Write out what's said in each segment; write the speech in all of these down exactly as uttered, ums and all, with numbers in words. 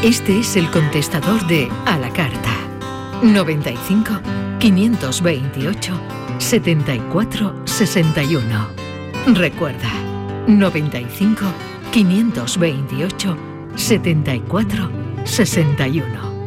Este es el contestador de A la Carta. noventa y cinco, quinientos veintiocho, setenta y cuatro, sesenta y uno. Recuerda, noventa y cinco, quinientos veintiocho, setenta y cuatro, sesenta y uno.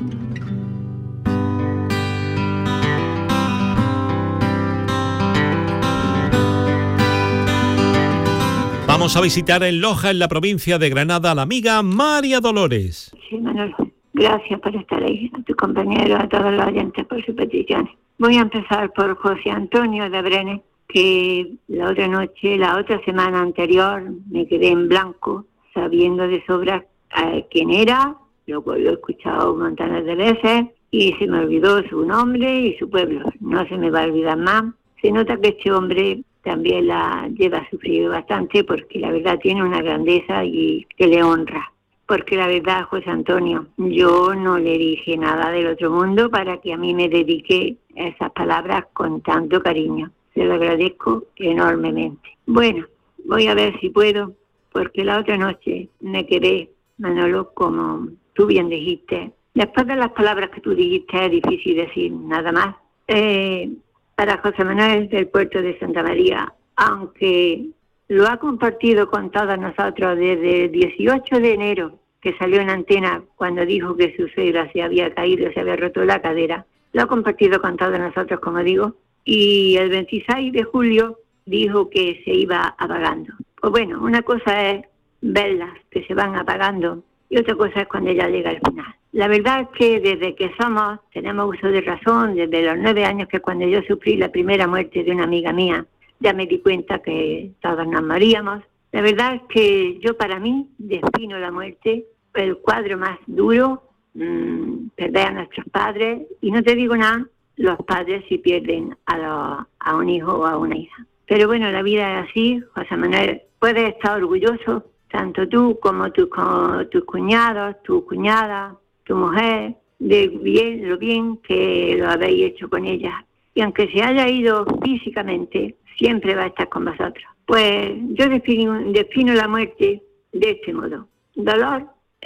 Vamos a visitar en Loja, en la provincia de Granada, a la amiga María Dolores. Sí, Manuel, gracias por estar ahí, a tus compañeros, a todos los oyentes por sus peticiones. Voy a empezar por José Antonio de Brenes, que la otra noche, la otra semana anterior, me quedé en blanco, sabiendo de sobra eh, quién era, lo, lo he escuchado montones de veces, y se me olvidó su nombre y su pueblo. No se me va a olvidar más. Se nota que este hombre también la lleva sufrido bastante, porque la verdad tiene una grandeza y que le honra. Porque la verdad, José Antonio, yo no le dije nada del otro mundo para que a mí me dedique esas palabras con tanto cariño. Se lo agradezco enormemente. Bueno, voy a ver si puedo, porque la otra noche me quedé, Manolo, como tú bien dijiste. Después de las palabras que tú dijiste es difícil decir nada más. Eh... Para José Manuel del puerto de Santa María, aunque lo ha compartido con todos nosotros desde el dieciocho de enero, que salió en antena cuando dijo que su suegra se había caído, se había roto la cadera, lo ha compartido con todos nosotros, como digo, y el veintiséis de julio dijo que se iba apagando. Pues bueno, una cosa es verlas que se van apagando y otra cosa es cuando ya llega el final. La verdad es que desde que somos, tenemos uso de razón, desde los nueve años, que cuando yo sufrí la primera muerte de una amiga mía, ya me di cuenta que todos nos moríamos. La verdad es que yo, para mí, defino la muerte, el cuadro más duro, mmm, perder a nuestros padres, y no te digo nada, los padres si pierden a, los, a un hijo o a una hija. Pero bueno, la vida es así, José Manuel, puedes estar orgulloso, tanto tú como tus, como tus cuñados, tu cuñada, tu mujer, de bien, lo bien que lo habéis hecho con ella. Y aunque se haya ido físicamente, siempre va a estar con vosotros. Pues yo defino, defino la muerte de este modo. Dolor,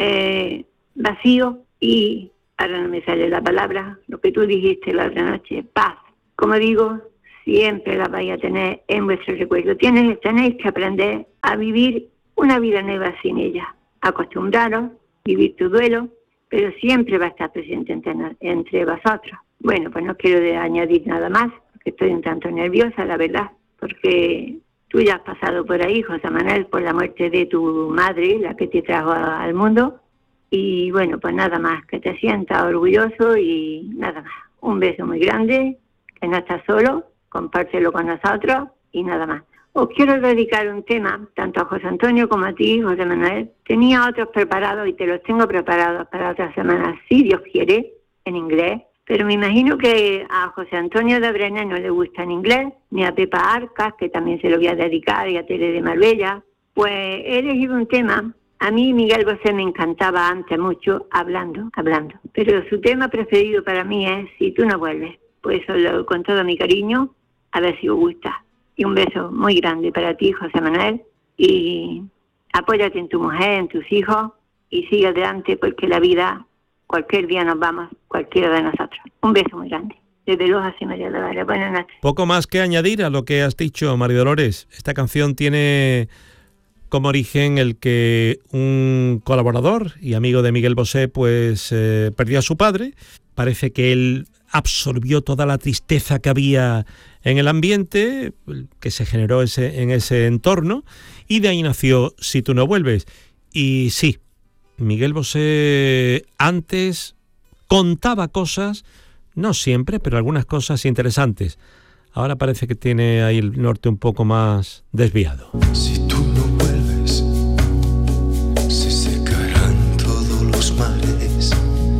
eh, vacío y, ahora no me sale la palabra, lo que tú dijiste la otra noche, paz. Como digo, siempre la vais a tener en vuestro recuerdo. Tienes, tenéis que aprender a vivir una vida nueva sin ella. Acostumbraros, vivir tu duelo, pero siempre va a estar presente entre, entre vosotros. Bueno, pues no quiero de añadir nada más, porque estoy un tanto nerviosa, la verdad, porque tú ya has pasado por ahí, José Manuel, por la muerte de tu madre, la que te trajo a, al mundo, y bueno, pues nada más, que te sientas orgulloso y nada más. Un beso muy grande, que no estás solo, compártelo con nosotros y nada más. Os quiero dedicar un tema, tanto a José Antonio como a ti, José Manuel. Tenía otros preparados y te los tengo preparados para otra semana, si Dios quiere, en inglés. Pero me imagino que a José Antonio de Brenes no le gusta en inglés, ni a Pepa Arcas, que también se lo voy a dedicar, y a Tere de Marbella. Pues he elegido un tema. A mí Miguel Bosé me encantaba antes mucho, hablando, hablando. Pero su tema preferido para mí es Si tú no vuelves. Pues eso lo, con todo mi cariño, a ver si os gusta. Y un beso muy grande para ti, José Manuel, y apóyate en tu mujer, en tus hijos, y sigue adelante, porque la vida, cualquier día nos vamos, cualquiera de nosotros. Un beso muy grande. Desde Loja, sí, María Dolores. Buenas noches. Poco más que añadir a lo que has dicho, María Dolores. Esta canción tiene como origen el que un colaborador y amigo de Miguel Bosé, pues eh, perdió a su padre. Parece que él absorbió toda la tristeza que había en el ambiente, que se generó ese, en ese entorno, y de ahí nació Si tú no vuelves. Y sí, Miguel Bosé antes contaba cosas, no siempre, pero algunas cosas interesantes. Ahora parece que tiene ahí el norte un poco más desviado. Si